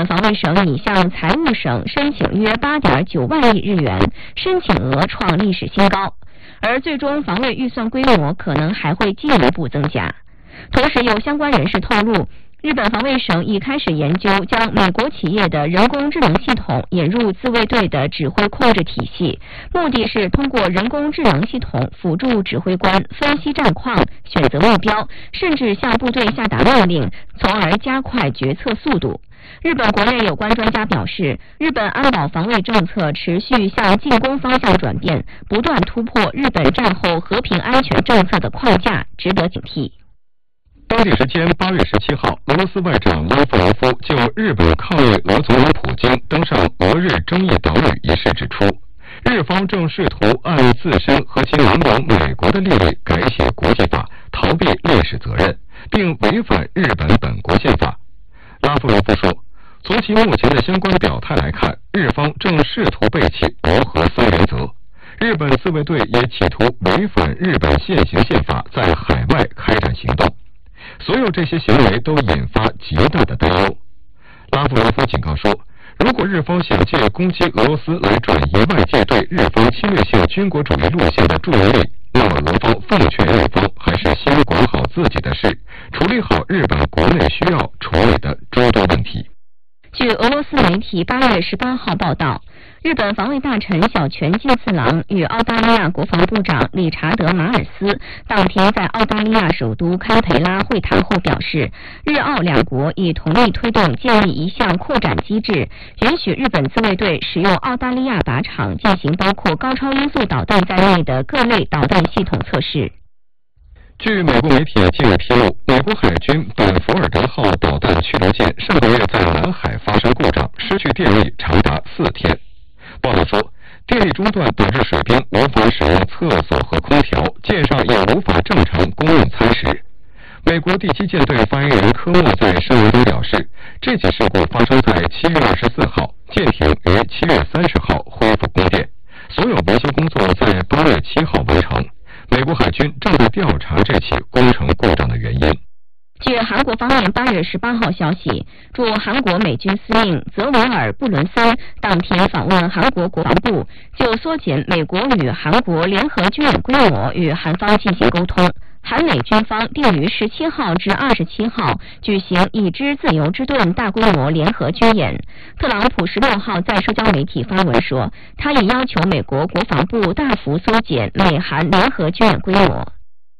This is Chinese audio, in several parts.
防卫省拟向财务省申请约8.9万亿日元，申请额创历史新高，而最终防卫预算规模可能还会进一步增加。同时，有相关人士透露，日本防卫省已开始研究将美国企业的人工智能系统引入自卫队的指挥控制体系，目的是通过人工智能系统辅助指挥官分析战况、选择目标，甚至向部队下达命令，从而加快决策速度。日本国内有关专家表示，日本安保防卫政策持续向进攻方向转变，不断突破日本战后和平安全政策的框架，值得警惕。 当地时间8月17号，俄罗斯外长拉夫罗夫就日本抗议俄总统普京登上俄日争议岛屿一事指出，日方正试图按自身和其盟盟美国的利益改写国际法，逃避历史责任，并违反日本本国宪法。拉夫罗夫说，从其目前的相关表态来看，日方正试图背弃俄核3原则，日本自卫队也企图违反日本现行宪法，在海外开展行动。所有这些行为都引发极大的担忧。拉夫罗夫警告说，如果日方想借攻击俄罗斯来转移外界对日方侵略性军国主义路线的注意力，那么俄方奉劝日方还是先管好自己的事，处理好日本国内需要处理的诸多问题。 据俄罗斯媒体8月18号报道，日本防卫大臣小泉进次郎与澳大利亚国防部长理查德·马尔斯当天在澳大利亚首都堪培拉会谈后表示，日澳两国已同意推动建立一项扩展机制，允许日本自卫队使用澳大利亚靶场进行包括高超音速导弹在内的各类导弹系统测试。 据美国媒体近日披露，美国海军本福尔德号导弹驱逐舰上个月在南海发生故障，失去电力长达4天。报道说，电力中断导致水兵无法使用厕所和空调，舰上也无法正常供应餐食。美国第7舰队发言人科莫在声明中表示，这起事故发生在7月24号，舰艇于7月30号恢复供电，所有维修工作在8月7号完成。美国海军正在调查这起工程故障的原因。 据韩国方面8月18号消息，驻韩国美军司令泽维尔·布伦森当天访问韩国国防部，就缩减美国与韩国联合军演规模与韩方进行沟通。韩美军方定于17号至27号举行已知自由之盾大规模联合军演。特朗普16号在社交媒体发文说，他已要求美国国防部大幅缩减美韩联合军演规模。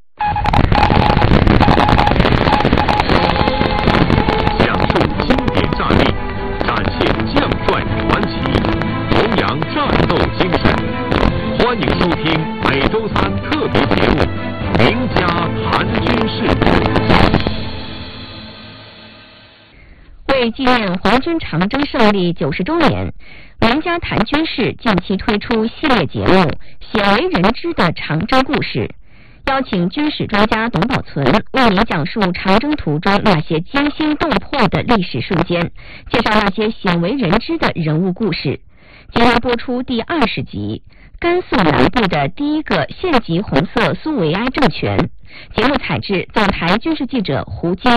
讲述经典战役，展现将帅传奇，弘扬战斗精神。欢迎收听每周3特别节目《名家谈军事》。 为纪念黄军长征胜利90周年，名家谈军事近期推出系列节目《鲜为人知的长征故事》，邀请军事专家董宝存为您讲述长征途中那些惊心动魄的历史瞬间，介绍那些鲜为人知的人物故事。即将播出第20集，甘肃南部的第一个县级红色苏维埃政权。节目采自总台军事记者胡晶。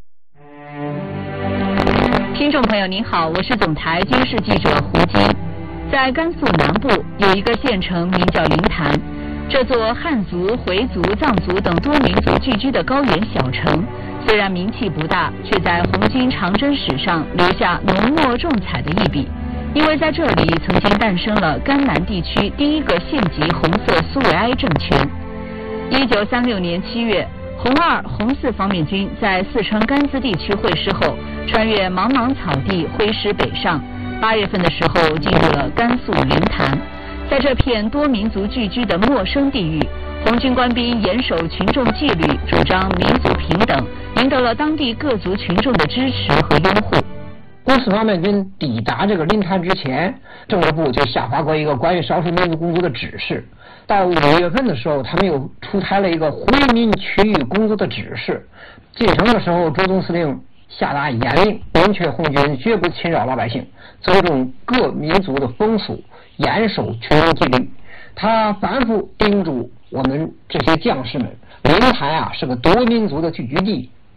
听众朋友您好，我是总台军事记者胡晶。在甘肃南部有一个县城名叫灵潭，这座汉族、回族、藏族等多民族聚居的高原小城，虽然名气不大，却在红军长征史上留下浓墨重彩的一笔。因为在这里曾经诞生了甘南地区第一个县级红色苏维埃政权。1936年7月，红2、红4方面军在四川甘孜地区会师后，穿越茫茫草地挥师北上。8月份的时候，进入了甘肃灵潭。在这片多民族聚居的陌生地域，红军官兵严守群众纪律，主张民族平等，赢得了当地各族群众的支持和拥护。 红4方面军抵达这个灵潭之前，政治部就下发过一个关于少数民族工作的指示。到5月份的时候，他们又出台了一个回民区域工作的指示。进城的时候，周总司令下达严令，明确红军绝不侵扰老百姓，尊重各民族的风俗，严守群众纪律。他反复叮嘱我们这些将士们，灵潭是个多民族的聚居地，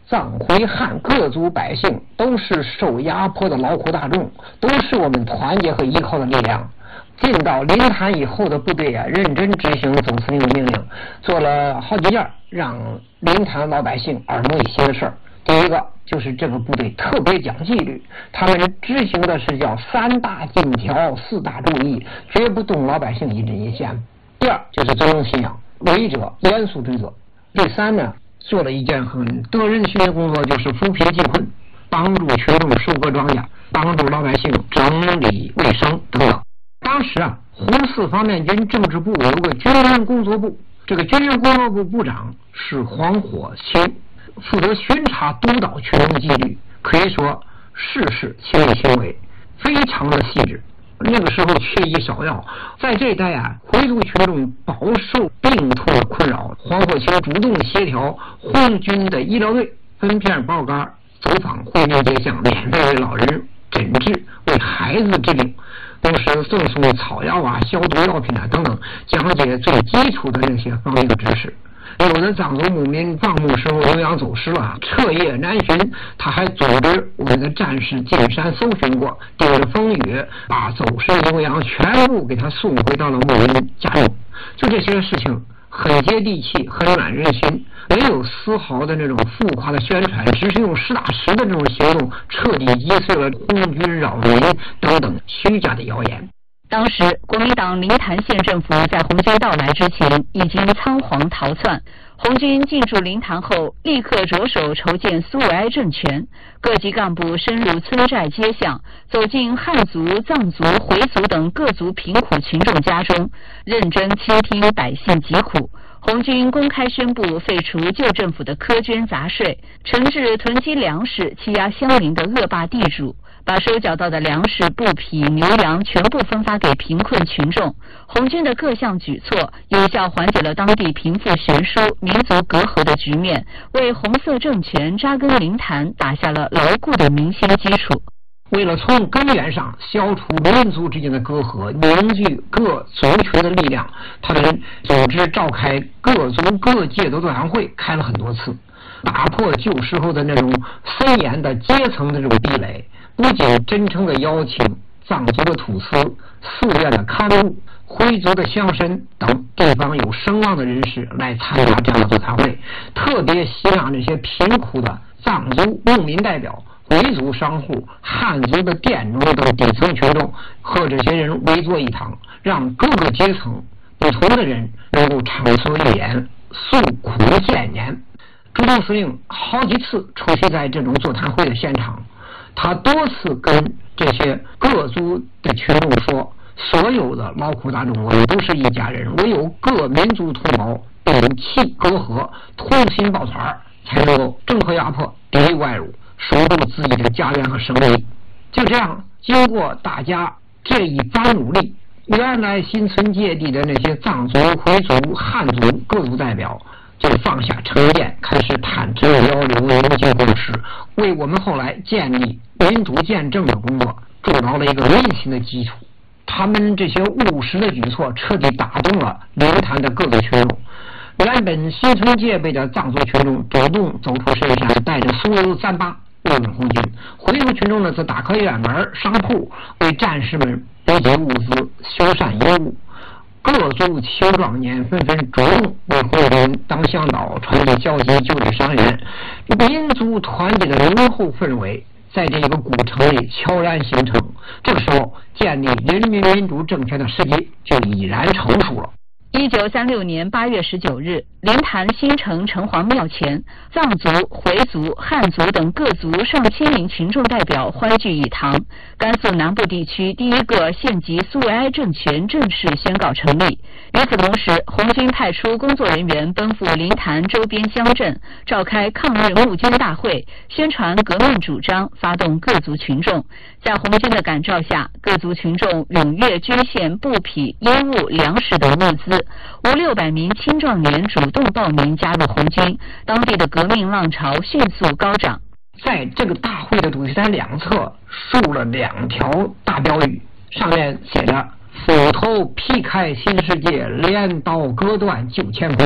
藏、回、汉各族百姓都是受压迫的劳苦大众，都是我们团结和依靠的力量。进到临潭以后的部队啊，认真执行总司令的命令，做了好几件让临潭老百姓耳目一新的事儿。第一个就是这个部队特别讲纪律，他们执行的是叫3大禁条、4大注意，绝不动老百姓一针一线。第二就是尊重信仰，违者严肃追责。第三呢，做了一件很得人心的工作，就是扶贫济困，帮助群众收割庄稼，帮助老百姓整理卫生等等。当时啊，红四方面军政治部有个军人工作部，这个军人工作部部长是黄火清，负责巡查督导群众纪律，可以说事事亲力亲为，非常的细致。那个时候缺医少药，在这一带啊，回族群众饱受病痛的困扰。黄火清主动协调红军的医疗队，分片报杆，走访惠民街巷，免费为老人诊治，为孩子治病，同时赠送草药啊、消毒药品啊等等，讲解最基础的那些防疫的知识。有的藏族牧民放牧时候营养走失了，彻夜难寻，他还组织我们的战士进山搜寻过，顶着风雨把走失的牛羊全部给他送回到了牧民家中。就这些事情很接地气，很暖人心，没有丝毫的那种浮夸的宣传，只是用实打实的这种行动彻底击碎了红军扰民等等虚假的谣言。 当时国民党临潭县政府在红军到来之前已经仓皇逃窜，红军进驻临潭后立刻着手筹建苏维埃政权，各级干部深入村寨街巷，走进汉族、藏族、回族等各族贫苦群众家中，认真倾听百姓疾苦。红军公开宣布废除旧政府的苛捐杂税，惩治囤积粮食、欺压乡民的恶霸地主，把收缴到的粮食、布匹、牛羊全部分发给贫困群众。红军的各项举措有效缓解了当地贫富悬殊、民族隔阂的局面，为红色政权扎根临潭打下了牢固的民心基础。 为了从根源上消除民族之间的隔阂，凝聚各族群的力量，他们组织召开各族各界的座谈会，开了很多次，打破旧时候的那种森严的阶层的这种壁垒，不仅真诚的邀请藏族的土司、寺院的堪布、回族的乡绅等地方有声望的人士来参加这样的座谈会，特别吸纳这些贫苦的藏族牧民代表、回族商户、汉族的佃农等底层群众，和这些人围坐一堂，让各个阶层不同的人能够畅所欲言，诉苦谏言。朱总司令好几次出席在这种座谈会的现场，他多次跟这些各族的群众说，所有的劳苦大众我们都是一家人，唯有各民族同胞摒弃隔阂，同心抱团，才能够挣脱压迫，抵御外辱，守住自己的家园和生命。就这样，经过大家这一番努力，原来心存芥蒂的那些藏族、回族、汉族各族代表就放下成见，开始坦诚交流，凝聚共识，为我们后来建立民族建政的工作筑牢了一个温馨的基础。他们这些务实的举措彻底打动了临潭的各族群众。原本心存戒备的藏族群众主动走出深山，带着酥油糌粑慰问红军；回族群众呢，则打开院门、商铺，为战士们补给物资、修缮衣物。各族青壮年纷纷主动为红军当向导、传递消息、救济伤员，民族团结的浓厚氛围在这个古城里悄然形成。这个时候，建立人民民主政权的时机就已然成熟了。 1936年8月19日，临潭新城城隍庙前，藏族、回族、汉族等各族上千名群众代表欢聚一堂，甘肃南部地区第一个县级苏维埃政权正式宣告成立。与此同时，红军派出工作人员奔赴临潭周边乡镇，召开抗日募捐大会，宣传革命主张，发动各族群众。在红军的感召下，各族群众踊跃捐献布匹、烟物、粮食等物资，500-600名青壮年主动报名加入红军，当地的革命浪潮迅速高涨。 在这个大会的主席台两侧竖了2条大标语，上面写着“斧头劈开新世界，镰刀割断旧乾坤”。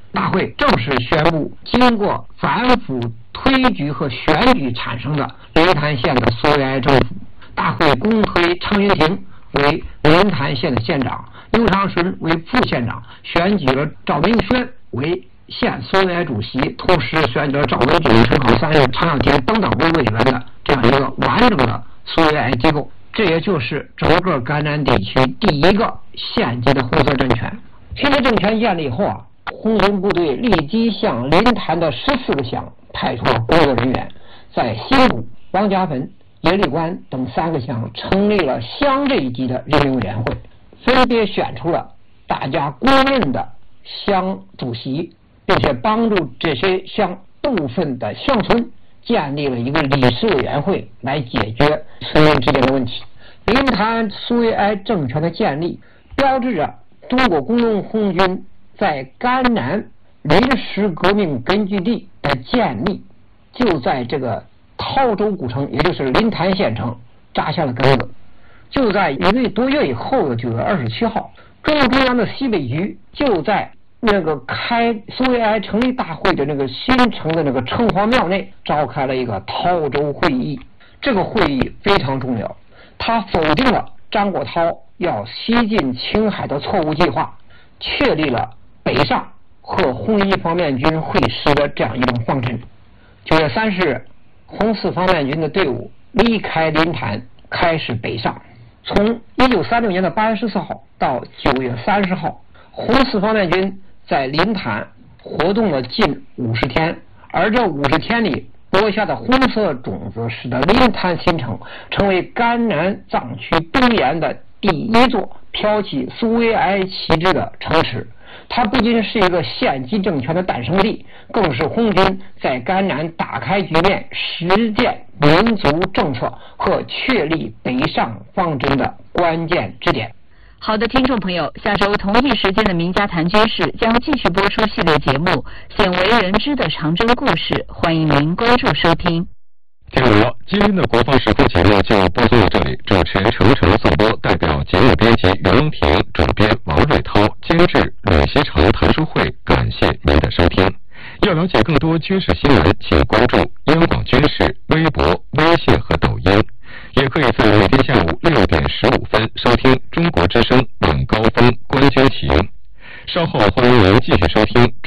大会正式宣布，经过反复推举和选举产生的临潭县的苏维埃政府。大会公推常云亭为临潭县的县长，刘长顺为副县长，选举了赵明轩为县苏维埃主席，同时选举了赵文俊、陈考三人、常小天等等为委员的这样一个完整的苏维埃机构。这也就是整个甘南地区第一个县级的红色政权。新的政权建立后啊，红军部队立即向临潭的14个乡派出了工作人员，在新谷、王家坟、耶利关等3个乡成立了乡这一级的人民委员会，分别选出了大家公认的乡主席，并且帮助这些乡部分的乡村建立了一个理事委员会来解决村民之间的问题。临潭苏维埃政权的建立，标志着中国工农红军在甘南临时革命根据地的建立，就在这个陶州古城，也就是临潭县城扎下了根子。就在1个多月以后的9月27号，中共中央的西北局就在那个开苏维埃成立大会的那个新城的那个城隍庙内召开了一个陶州会议。这个会议非常重要，他否定了张国焘要西进青海的错误计划，确立了北上和红一方面军会师的这样一种方针。9月30日，红四方面军的队伍离开临潭，开始北上。从1936年的8月14号到9月30号，红四方面军在临潭活动了近50天，而这50天里播下的红色种子，使得临潭新城成为甘南藏区东沿的第一座飘起苏维埃旗帜的城池。它不仅是一个县级政权的诞生地，更是红军在甘南打开局面、实践民族政策和确立北上方针的关键支点。 好的，听众朋友，下周同一时间的名家谈军事将继续播出系列节目《鲜为人知的长征故事》，欢迎您关注收听。 听众朋友，今天的国防时刻节目就播送到这里，主持人程程送播，代表节目编辑袁隆平、主编王瑞涛、监制吕锡成、谭书慧，感谢您的收听。要了解更多军事新闻，请关注央广军事微博、微信和抖音，也可以在每天下午6点15分收听中国之声晚高峰观军情。稍后欢迎您继续收听